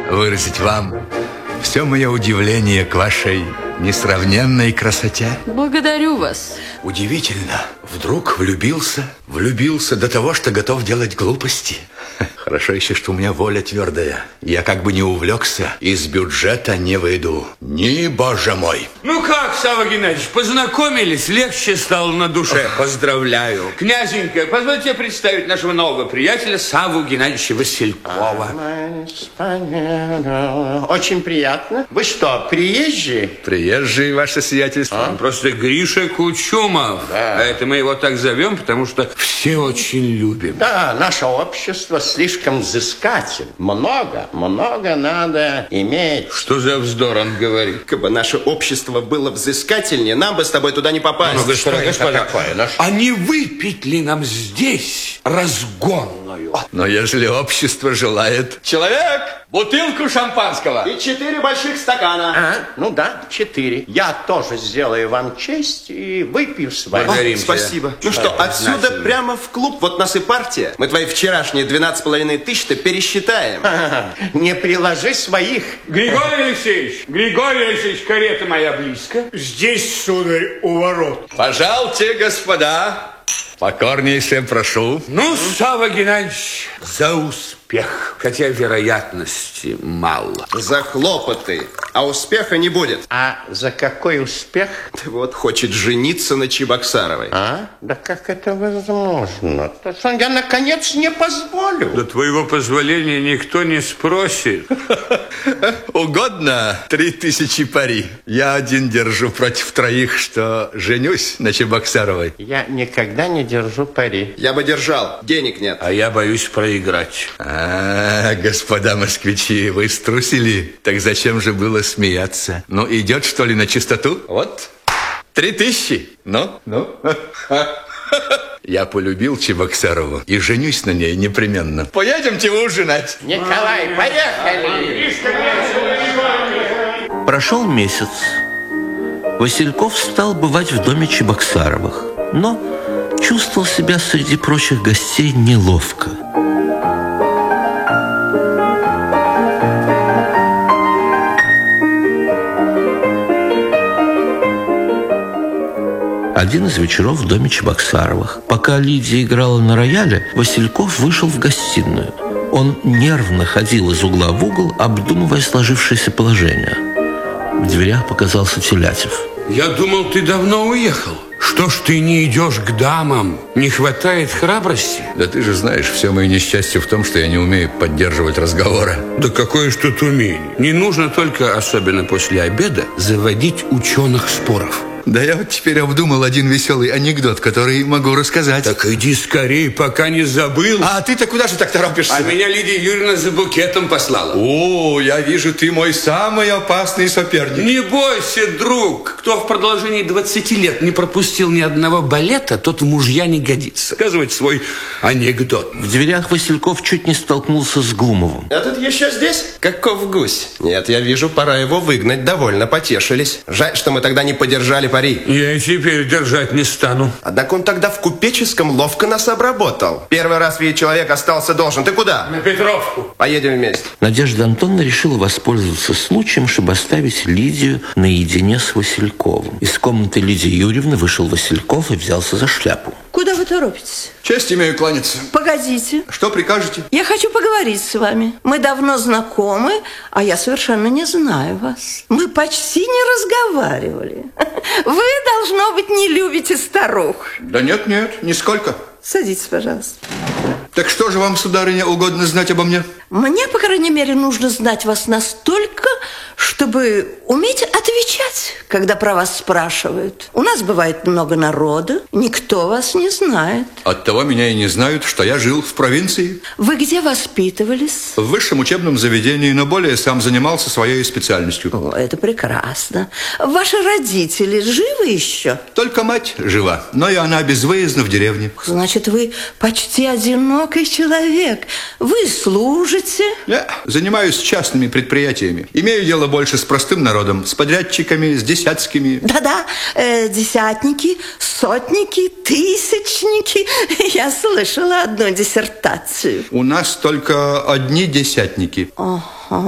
выразить вам все мое удивление к вашей несравненной красоте. Благодарю вас. Удивительно. Вдруг влюбился до того, что готов делать глупости. Хорошо еще, что у меня воля твердая. Я как бы не увлекся, из бюджета не выйду. Ни, боже мой. Ну как, Савва Геннадьевич, познакомились, легче стало на душе. Поздравляю. Князенька, позвольте представить нашего нового приятеля Савву Геннадьевича Василькова. Очень приятно. Вы что, приезжие? Приезжий, ваше сиятельство. Он просто Гриша Кучумов. Да. А это мы его так зовем, потому что все очень любим. Да, наше общество слишком взыскательно. Много надо иметь. Что за вздор он говорит? Как бы наше общество было взыскательнее, нам бы с тобой туда не попасть. Ну, господа, такое? а не выпить ли нам здесь разгонную? Но если общество желает... Человек! Бутылку шампанского. И 4 больших стакана. Ну да, 4. Я тоже сделаю вам честь и выпью с вами. Благодарим. Спасибо. Ну что, отсюда признательно. прямо в клуб. Вот нас и партия. Мы твои вчерашние 12,5 тысяч-то пересчитаем. Не приложи своих. Григорий Алексеевич, карета моя близко. Здесь, сударь, у ворот. Пожалуйте, господа. Покорнейше прошу. Ну, Савва Геннадьевич, за успех. Хотя вероятности мало. За хлопоты. А успеха не будет. А за какой успех? Ты вот хочет жениться на Чебоксаровой. Да как это возможно? Я, наконец, не позволю. До твоего позволения никто не спросит. Угодно 3000 пари. Я один держу против троих, что женюсь на Чебоксаровой. Я никогда не держу пари. Я бы держал. Денег нет. А я боюсь проиграть. Господа москвичи, вы струсили. Так зачем же было смеяться? Ну, идет, что ли, на чистоту? Вот, 3000. Ну. Я полюбил Чебоксарову и женюсь на ней непременно. Поедемте ужинать. Николай, поехали! Прошел месяц. Васильков стал бывать в доме Чебоксаровых, но чувствовал себя среди прочих гостей неловко. Один из вечеров в доме Чебоксаровых. Пока Лидия играла на рояле, Васильков вышел в гостиную. Он нервно ходил из угла в угол, обдумывая сложившееся положение. В дверях показался Телятев. Я думал, ты давно уехал. Что ж ты не идешь к дамам? Не хватает храбрости? Да ты же знаешь, все мое несчастье в том, что я не умею поддерживать разговоры. Да какое ж тут умение. Не нужно только, особенно после обеда, заводить ученых споров. Да я вот теперь обдумал один веселый анекдот, который могу рассказать. Так иди скорее, пока не забыл. А ты-то куда же так торопишься? А меня Лидия Юрьевна за букетом послала. О, я вижу, ты мой самый опасный соперник. Не бойся, друг. Кто в продолжении 20 лет не пропустил ни одного балета, тот в мужья не годится. Сказывать свой анекдот. В дверях Васильков чуть не столкнулся с Глумовым. Этот еще здесь? Каков гусь? Нет, я вижу, пора его выгнать. Довольно потешились. Жаль, что мы тогда не подержали пари. Я и теперь держать не стану. Однако он тогда в купеческом ловко нас обработал. Первый раз ведь человек остался должен. Ты куда? На Петровку. Поедем вместе. Надежда Антоновна решила воспользоваться случаем, чтобы оставить Лидию наедине с Васильковым. Из комнаты Лидии Юрьевны вышел Васильков и взялся за шляпу. Куда вы торопитесь? Честь имею кланяться. Погодите. Что прикажете? Я хочу поговорить с вами. Мы давно знакомы, а я совершенно не знаю вас. Мы почти не разговаривали. Вы, должно быть, не любите старух. Да нет, нисколько. Садитесь, пожалуйста. Так что же вам, сударыня, угодно знать обо мне? Мне, по крайней мере, нужно знать вас настолько, чтобы уметь отвечать, когда про вас спрашивают. У нас бывает много народа, никто вас не знает. Оттого меня и не знают, что я жил в провинции. Вы где воспитывались? В высшем учебном заведении, но более сам занимался своей специальностью. О, это прекрасно. Ваши родители живы еще? Только мать жива, но и она безвыездна в деревне. Значит, вы почти одинокий человек. Вы служите? Я занимаюсь частными предприятиями. Имею дело больше с простым народом, с подрядчиками, с десятскими. Да-да, десятники, сотники, тысячники. Я слышала одну диссертацию. У нас только одни десятники. Ага.